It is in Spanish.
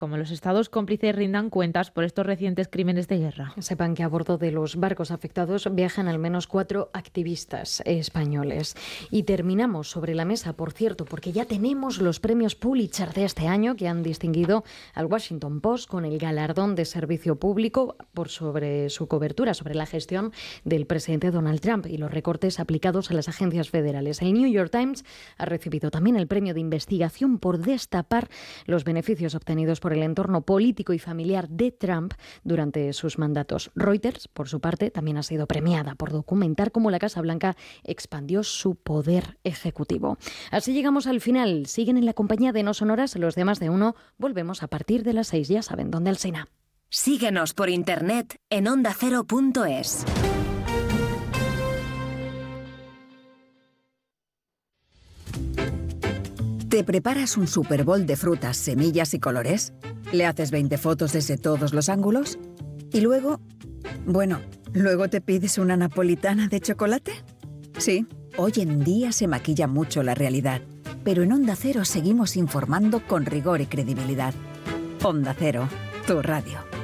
como los estados cómplices rindan cuentas por estos recientes crímenes de guerra. Sepan que a bordo de los barcos afectados viajan al menos 4 activistas españoles. Y terminamos sobre la mesa, por cierto, porque ya tenemos los premios Pulitzer de este año que han distinguido al Washington Post con el galardón de servicio público sobre su cobertura sobre la gestión del presidente Donald Trump y los recortes aplicados a las agencias federales. El New York Times ha recibido también el premio de investigación por destapar los beneficios obtenidos por el entorno político y familiar de Trump durante sus mandatos. Reuters, por su parte, también ha sido premiada por documentar cómo la Casa Blanca expandió su poder ejecutivo. Así llegamos al final. Siguen en la compañía de No Sonoras los de Más de Uno. Volvemos a partir de las 6. Ya saben dónde, Alsina. Síguenos por internet en ondacero.es. ¿Te preparas un Super Bowl de frutas, semillas y colores? ¿Le haces 20 fotos desde todos los ángulos? ¿Y luego? Bueno, ¿luego te pides una napolitana de chocolate? Sí, hoy en día se maquilla mucho la realidad, pero en Onda Cero seguimos informando con rigor y credibilidad. Onda Cero, tu radio.